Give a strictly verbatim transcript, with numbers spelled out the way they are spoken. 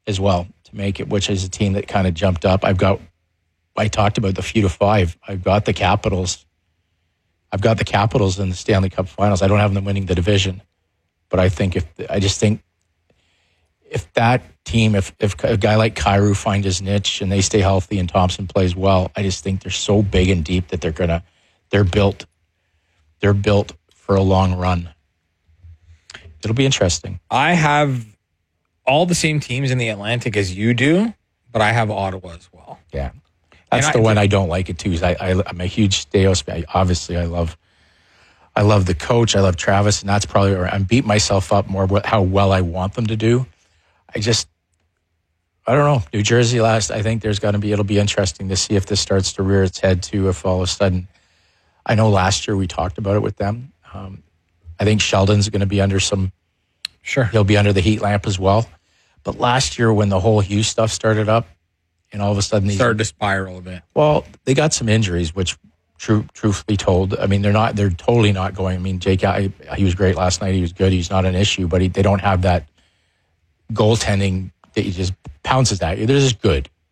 as well to make it, which is a team that kind of jumped up. I've got, I talked about the few to five. I've got the Capitals. I've got the Capitals in the Stanley Cup Finals. I don't have them winning the division, but I think if I just think if that team, if if a guy like Kyrou finds his niche and they stay healthy and Thompson plays well, I just think they're so big and deep that they're gonna they're built they're built for a long run. It'll be interesting. I have all the same teams in the Atlantic as you do, but I have Ottawa as well. Yeah. That's and the I, one I don't like it too. Is I, I I'm a huge Staios fan. Obviously, I love I love the coach. I love Travis, and that's probably where I'm beating myself up more with how well I want them to do. I just I don't know. New Jersey last. I think there's going to be. It'll be interesting to see if this starts to rear its head too. If all of a sudden, I know last year we talked about it with them. Um, I think Sheldon's going to be under some. Sure, he'll be under the heat lamp as well. But last year when the whole Hughes stuff started up. And all of a sudden, these started to spiral a bit. Well, they got some injuries, which, true, truthfully told, I mean, they're not, they're totally not going. I mean, Jake, I, he was great last night. He was good. He's not an issue, but he, they don't have that goaltending that he just pounces at you. They're just good.